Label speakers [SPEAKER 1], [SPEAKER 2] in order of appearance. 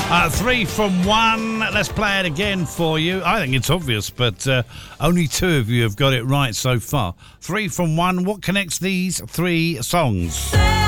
[SPEAKER 1] Three from one. Let's play it again for you. I think it's obvious, but only two of you have got it right so far. Three from one. What connects these three songs?